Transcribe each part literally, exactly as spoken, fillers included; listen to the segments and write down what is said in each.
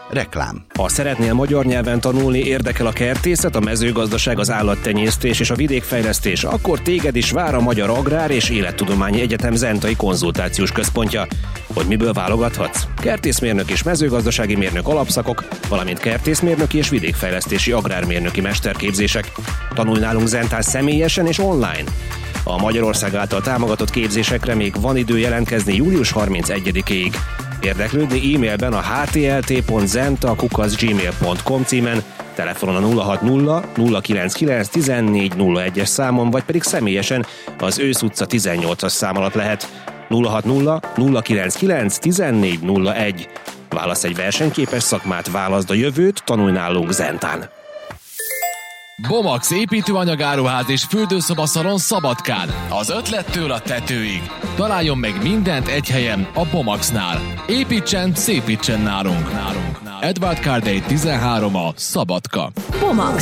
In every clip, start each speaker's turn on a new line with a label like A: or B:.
A: Reklám.
B: Ha szeretnél magyar nyelven tanulni, érdekel a kertészet, a mezőgazdaság, az állattenyésztés és a vidékfejlesztés, akkor téged is vár a Magyar Agrár és Élettudományi Egyetem Zentai Konzultációs Központja. Hogy miből válogathatsz? Kertészmérnök és mezőgazdasági mérnök alapszakok, valamint kertészmérnöki és vidékfejlesztési agrármérnöki mesterképzések. Tanulj nálunk Zentán személyesen és online. A Magyarország által támogatott képzésekre még van idő jelentkezni július harmincegyedikéig. Érdeklődni e-mailben a h t l t pont zenta kukac gmail pont com címen, telefonon a nulla hat nulla nulla kilenc kilenc tizennégy nulla egyes számon, vagy pedig személyesen az Ősz utca tizennyolcas szám alatt lehet. nulla hat nulla nulla kilenc kilenc tizennégy nulla egy. Válasz egy versenyképes szakmát, válaszd a jövőt, tanulj nálunk Zentán.
C: Bomax építőanyagáruház és fürdőszobaszalon Szabadkán. Az ötlettől a tetőig. Találjon meg mindent egy helyen, a Bomaxnál. Építsen, szépítsen nálunk. nálunk. Edward Cardey tizenhárom a Szabadka.
D: Bomax.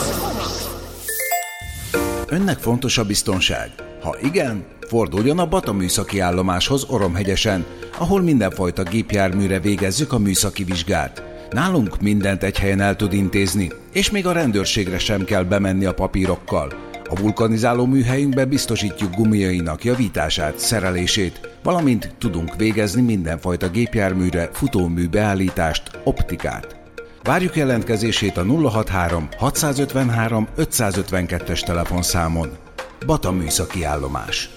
A: Önnek fontos a biztonság? Ha igen, forduljon a Bata műszaki állomáshoz Oromhegyesen, ahol mindenfajta gépjárműre végezzük a műszaki vizsgát. Nálunk mindent egy helyen el tud intézni, és még a rendőrségre sem kell bemenni a papírokkal. A vulkanizáló műhelyünkbe biztosítjuk gumiainak javítását, szerelését, valamint tudunk végezni mindenfajta gépjárműre futómű beállítást, optikát. Várjuk jelentkezését a nulla hatvanhárom hatszázötvenhárom ötszázötvenkettes telefonszámon. Bata műszaki állomás.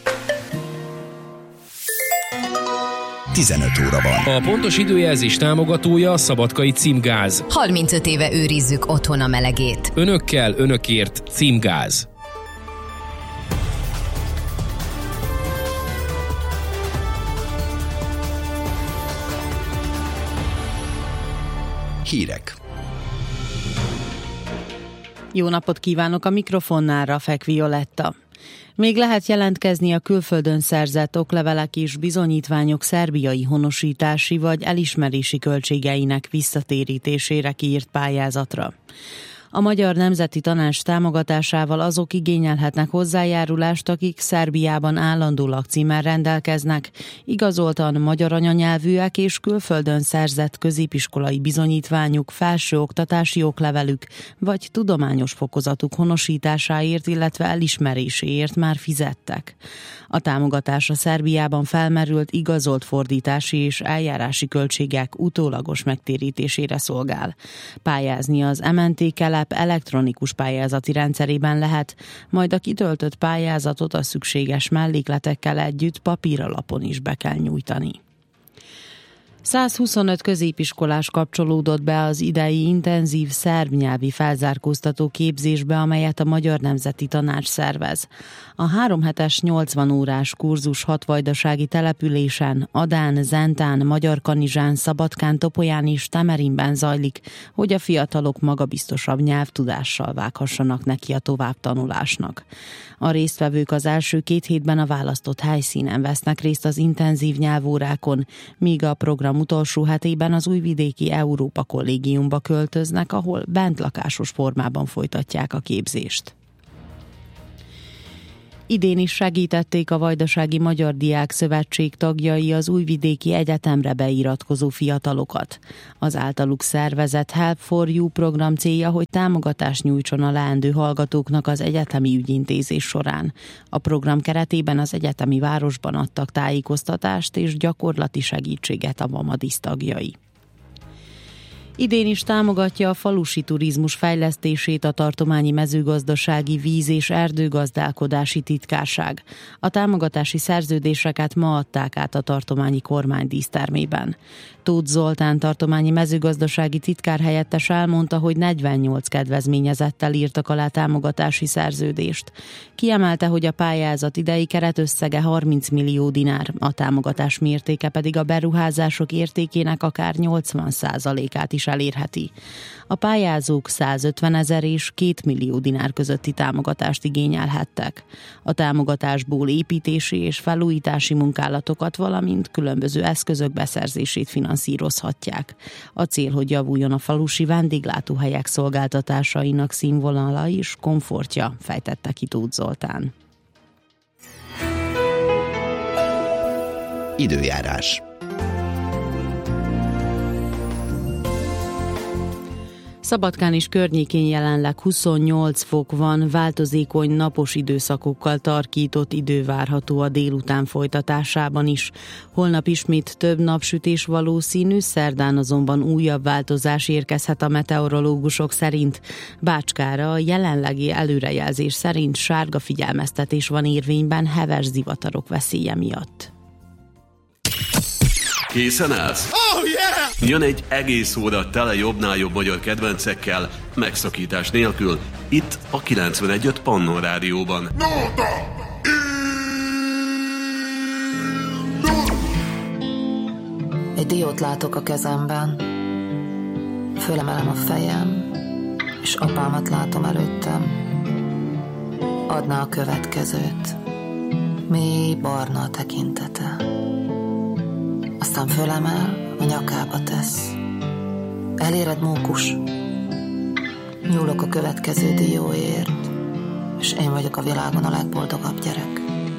E: tizenöt óra van.
F: A pontos időjelzés támogatója a Szabadkai Címgáz.
D: harmincöt éve őrizzük otthon a melegét.
F: Önökkel, önökért Címgáz.
E: Hírek.
G: Jó napot kívánok, a mikrofonnál Rafek Violetta. Még lehet jelentkezni a külföldön szerzett oklevelek és bizonyítványok szerbiai honosítási vagy elismerési költségeinek visszatérítésére kiírt pályázatra. A Magyar Nemzeti Tanács támogatásával azok igényelhetnek hozzájárulást, akik Szerbiában állandó lakcímmel rendelkeznek, igazoltan magyar anyanyelvűek és külföldön szerzett középiskolai bizonyítványuk, felsőoktatási oklevelük vagy tudományos fokozatuk honosításáért, illetve elismeréséért már fizettek. A támogatásra Szerbiában felmerült igazolt fordítási és eljárási költségek utólagos megtérítésére szolgál. Pályázni az em en té Kelep elektronikus pályázati rendszerében lehet, majd a kitöltött pályázatot a szükséges mellékletekkel együtt papíralapon is be kell nyújtani. százhuszonöt középiskolás kapcsolódott be az idei intenzív szerb nyelvi felzárkóztató képzésbe, amelyet a Magyar Nemzeti Tanács szervez. A háromhetes nyolcvan órás kurzus hat vajdasági településen, Adán, Zentán, Magyarkanizsán, Szabadkán, Topolyán és Temerinben zajlik, hogy a fiatalok magabiztosabb nyelvtudással vághassanak neki a továbbtanulásnak. A résztvevők az első két hétben a választott helyszínen vesznek részt az intenzív nyelvórákon, míg a program utolsó hetében az újvidéki Európa Kollégiumba költöznek, ahol bentlakásos formában folytatják a képzést. Idén is segítették a Vajdasági Magyar Diák Szövetség tagjai az Újvidéki Egyetemre beiratkozó fiatalokat. Az általuk szervezett Help for You program célja, hogy támogatást nyújtson a leendő hallgatóknak az egyetemi ügyintézés során. A program keretében az egyetemi városban adtak tájékoztatást és gyakorlati segítséget a Vamadisz tagjai. Idén is támogatja a falusi turizmus fejlesztését a tartományi mezőgazdasági víz- és erdőgazdálkodási titkárság. A támogatási szerződéseket ma adták át a tartományi kormány dísztermében. Tóth Zoltán tartományi mezőgazdasági titkárhelyettes elmondta, hogy negyvennyolc kedvezményezettel írtak alá támogatási szerződést. Kiemelte, hogy a pályázat idei keretösszege harminc millió dinár, a támogatás mértéke pedig a beruházások értékének akár nyolcvan százalékát is elérheti. A pályázók százötven ezer és két millió dinár közötti támogatást igényelhettek. A támogatásból építési és felújítási munkálatokat, valamint különböző eszközök beszerzését finanszírozhatják. A cél, hogy javuljon a falusi vendéglátóhelyek szolgáltatásainak színvonala és komfortja, fejtette ki Tóth Zoltán.
E: Időjárás.
G: Szabadkán és környékén jelenleg huszonnyolc fok van, változékony napos időszakokkal tarkított idő várható a délután folytatásában is. Holnap ismét több napsütés valószínű, szerdán azonban újabb változás érkezhet a meteorológusok szerint. Bácskára a jelenlegi előrejelzés szerint sárga figyelmeztetés van érvényben heves zivatarok veszélye miatt.
H: Készen állsz? Oh, yeah! Jön egy egész óra tele jobbnál jobb magyar kedvencekkel, megszakítás nélkül, itt a kilencvenegy egész öt Pannon Rádióban.
I: Egy diót látok a kezemben, fölemelem a fejem, és apámat látom előttem. Adná a következőt, mély barna a tekintete. Aztán fölemel, a nyakába tesz. Eléred, mókus. Nyúlok a következő dióért, és én vagyok a világon a legboldogabb gyerek.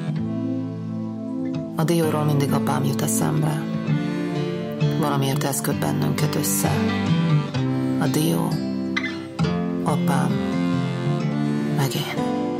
I: A dióról mindig apám jut eszembe. Valamiért ez köt bennünket össze. A dió, apám, meg én.